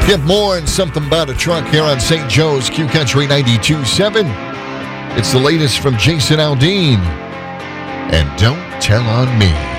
Get more and something about a truck here on St. Joe's Q Country 92.7. It's the latest from Jason Aldean. And Don't Tell on Me.